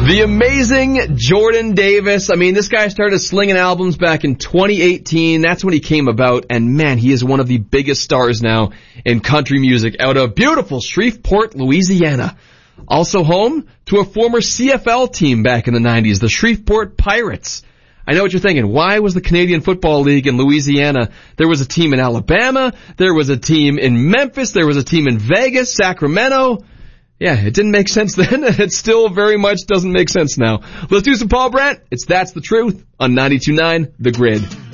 The amazing Jordan Davis. I mean, this guy started slinging albums back in 2018. That's when he came about. And man, he is one of the biggest stars now in country music out of beautiful Shreveport, Louisiana. Also home to a former CFL team back in the 90s, the Shreveport Pirates. I know what you're thinking. Why was the Canadian Football League in Louisiana? There was a team in Alabama. There was a team in Memphis. There was a team in Vegas, Sacramento. Yeah, it didn't make sense then, and it still very much doesn't make sense now. Let's do some Paul Brandt. It's That's the Truth on 92.9 The Grid.